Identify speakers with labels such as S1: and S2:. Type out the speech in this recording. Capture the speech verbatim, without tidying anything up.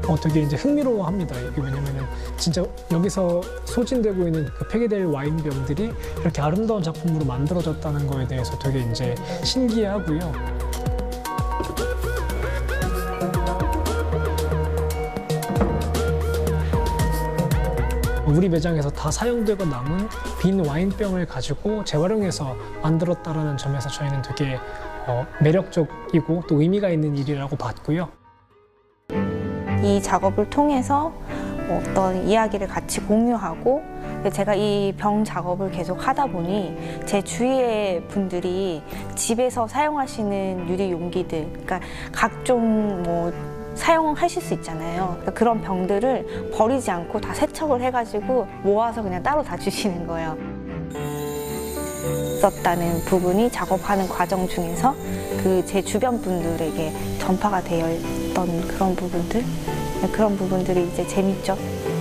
S1: 어, 되게 이제 흥미로워합니다. 이게 왜냐면은 진짜 여기서 소진되고 있는 그 폐기될 와인병들이 이렇게 아름다운 작품으로 만들어졌다는 거에 대해서 되게 이제 신기해하고요. 우리 매장에서 다 사용되고 남은 빈 와인병을 가지고 재활용해서 만들었다는 점에서 저희는 되게 어, 매력적이고 또 의미가 있는 일이라고 봤고요.
S2: 이 작업을 통해서 어떤 이야기를 같이 공유하고, 제가 이 병 작업을 계속 하다 보니 제 주위의 분들이 집에서 사용하시는 유리 용기들, 그러니까 각종 뭐 사용하실 수 있잖아요. 그러니까 그런 병들을 버리지 않고 다 세척을 해가지고 모아서 그냥 따로 다 주시는 거예요. 썼다는 부분이 작업하는 과정 중에서 그 제 주변 분들에게 전파가 되어 있던 그런 부분들, 그런 부분들이 이제 재밌죠.